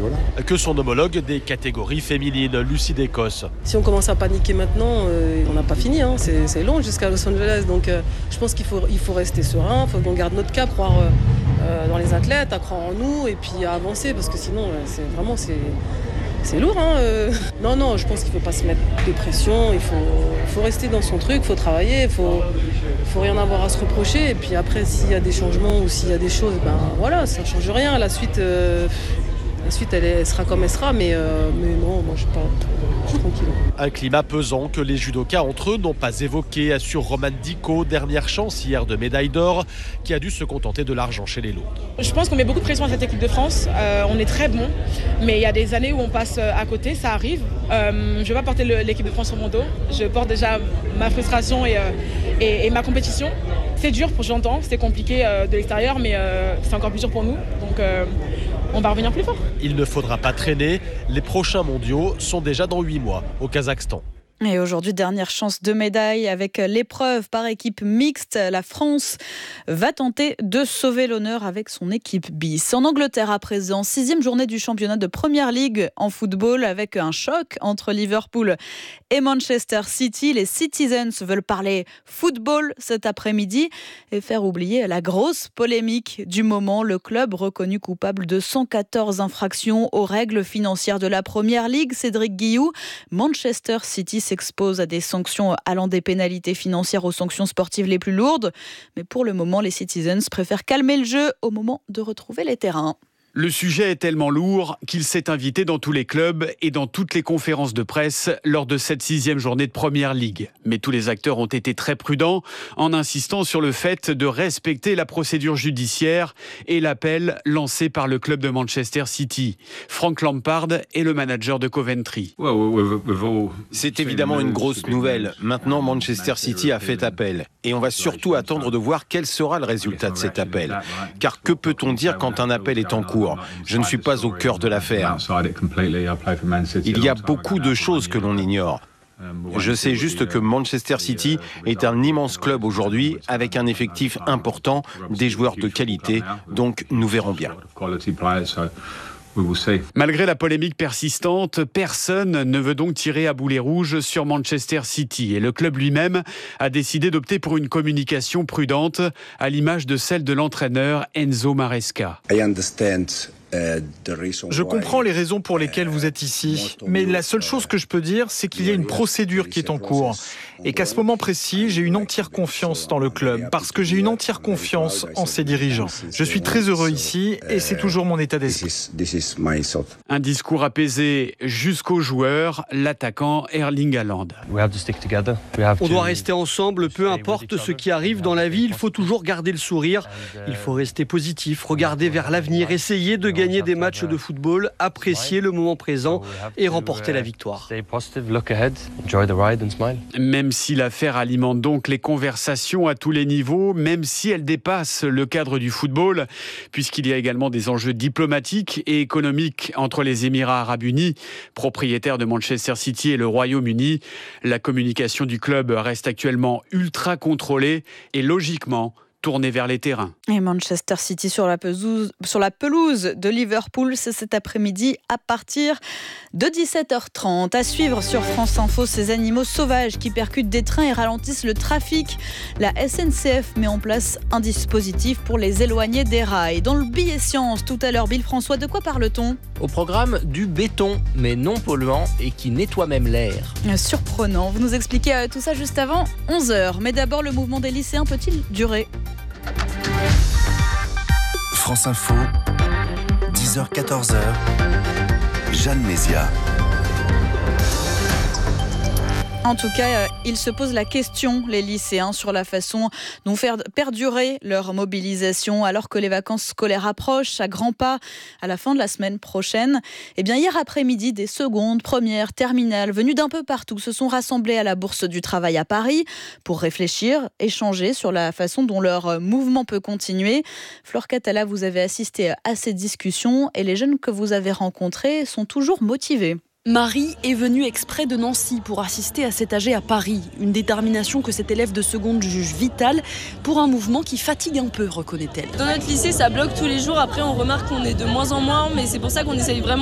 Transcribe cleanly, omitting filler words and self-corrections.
voilà. Que son homologue des catégories féminines, Lucie d'Écosse. Si on commence à paniquer maintenant, on n'a pas fini, hein. C'est long jusqu'à Los Angeles. Donc je pense qu'il faut rester serein, il faut qu'on garde notre cap, croire dans les athlètes, à croire en nous et puis à avancer parce que sinon c'est lourd. Non, je pense qu'il ne faut pas se mettre de pression, il faut rester dans son truc, il faut travailler, il faut rien avoir à se reprocher. Et puis après, s'il y a des changements ou s'il y a des choses, voilà, ça ne change rien. La suite, elle sera comme elle sera, mais non, moi je suis tranquille. Un climat pesant que les judokas entre eux n'ont pas évoqué, assure Romane Dico, dernière chance hier de médaille d'or, qui a dû se contenter de l'argent chez les lourdes. Je pense qu'on met beaucoup de pression à cette équipe de France, on est très bon, mais il y a des années où on passe à côté, ça arrive. Je ne vais pas porter l'équipe de France sur mon dos, je porte déjà ma frustration et ma compétition. C'est dur, j'entends, c'est compliqué de l'extérieur, mais c'est encore plus dur pour nous, donc on va revenir plus fort. Il ne faudra pas traîner, les prochains mondiaux sont déjà dans 8 mois au Kazakhstan. Et aujourd'hui, dernière chance de médaille avec l'épreuve par équipe mixte. La France va tenter de sauver l'honneur avec son équipe bis. En Angleterre à présent, 6e journée du championnat de Premier League en football avec un choc entre Liverpool et Manchester City. Les Citizens veulent parler football cet après-midi et faire oublier la grosse polémique du moment. Le club reconnu coupable de 114 infractions aux règles financières de la Premier League. Cédric Guillou, Manchester City s'expose à des sanctions allant des pénalités financières aux sanctions sportives les plus lourdes. Mais pour le moment, les Citizens préfèrent calmer le jeu au moment de retrouver les terrains. Le sujet est tellement lourd qu'il s'est invité dans tous les clubs et dans toutes les conférences de presse lors de cette 6e journée de Premier League. Mais tous les acteurs ont été très prudents en insistant sur le fait de respecter la procédure judiciaire et l'appel lancé par le club de Manchester City. Frank Lampard est le manager de Coventry. C'est évidemment une grosse nouvelle. Maintenant, Manchester City a fait appel. Et on va surtout attendre de voir quel sera le résultat de cet appel. Car que peut-on dire quand un appel est en cours ? Je ne suis pas au cœur de l'affaire. Il y a beaucoup de choses que l'on ignore. Je sais juste que Manchester City est un immense club aujourd'hui avec un effectif important, des joueurs de qualité, donc nous verrons bien. Malgré la polémique persistante, personne ne veut donc tirer à boulet rouge sur Manchester City. Et le club lui-même a décidé d'opter pour une communication prudente, à l'image de celle de l'entraîneur Enzo Maresca. Je comprends les raisons pour lesquelles vous êtes ici, mais la seule chose que je peux dire, c'est qu'il y a une procédure qui est en cours et qu'à ce moment précis, j'ai une entière confiance dans le club parce que j'ai une entière confiance en ses dirigeants. Je suis très heureux ici et c'est toujours mon état d'esprit. Un discours apaisé jusqu'aux joueurs, l'attaquant Erling Haaland. On doit rester ensemble, peu importe ce qui arrive dans la vie, il faut toujours garder le sourire, il faut rester positif, regarder vers l'avenir, essayer de gagner des matchs de football, apprécier le moment présent et remporter la victoire. Même si l'affaire alimente donc les conversations à tous les niveaux, même si elle dépasse le cadre du football, puisqu'il y a également des enjeux diplomatiques et économiques entre les Émirats arabes unis, propriétaires de Manchester City, et le Royaume-Uni, la communication du club reste actuellement ultra contrôlée et logiquement tourné vers les terrains. Et Manchester City sur la pelouse de Liverpool, c'est cet après-midi à partir de 17h30. À suivre sur France Info, ces animaux sauvages qui percutent des trains et ralentissent le trafic. La SNCF met en place un dispositif pour les éloigner des rails. Dans le billet science, tout à l'heure, Bill François, de quoi parle-t-on ? Au programme du béton, mais non polluant et qui nettoie même l'air. Surprenant. Vous nous expliquez tout ça juste avant 11h. Mais d'abord, le mouvement des lycéens peut-il durer ? France Info, 10h-14h, Jeanne Mézia. En tout cas, ils se posent la question, les lycéens, sur la façon dont faire perdurer leur mobilisation alors que les vacances scolaires approchent à grands pas à la fin de la semaine prochaine. Eh bien, hier après-midi, des secondes, premières, terminales venues d'un peu partout se sont rassemblées à la Bourse du Travail à Paris pour réfléchir, échanger sur la façon dont leur mouvement peut continuer. Flore Catala, vous avez assisté à ces discussions et les jeunes que vous avez rencontrés sont toujours motivés. Marie est venue exprès de Nancy pour assister à cet AG à Paris. Une détermination que cette élève de seconde juge vitale pour un mouvement qui fatigue un peu, reconnaît-elle. Dans notre lycée, ça bloque tous les jours. Après, on remarque qu'on est de moins en moins, mais c'est pour ça qu'on essaye vraiment